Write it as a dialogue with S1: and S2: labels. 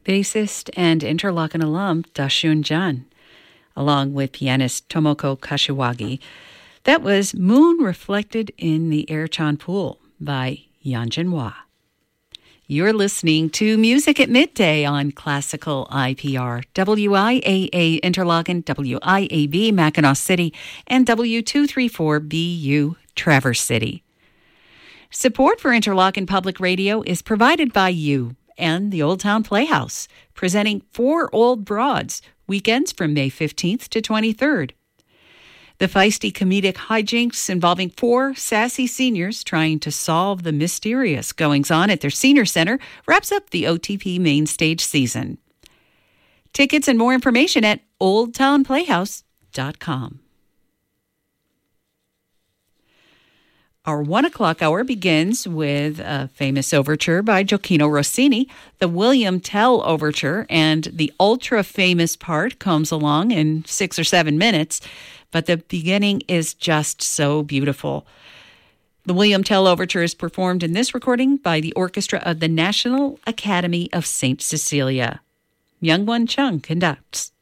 S1: bassist and Interlochen alum Dashun Jan, along with pianist Tomoko Kashiwagi. That was Moon Reflected in the Airchan Pool by Yanjin Hua. You're listening to Music at Midday on Classical IPR, WIAA Interlochen, WIAB Mackinac City, and W234BU Traverse City. Support for Interlochen Public Radio is provided by you and the Old Town Playhouse, presenting 4 Old Broads, weekends from May 15th to 23rd. The feisty comedic hijinks involving 4 sassy seniors trying to solve the mysterious goings-on at their senior center wraps up the OTP main stage season. Tickets and more information at oldtownplayhouse.com. Our 1 o'clock hour begins with a famous overture by Gioacchino Rossini, the William Tell Overture, and the ultra-famous part comes along in 6 or 7 minutes. But the beginning is just so beautiful. The William Tell Overture is performed in this recording by the orchestra of the National Academy of St. Cecilia. Myung-Won Chung conducts.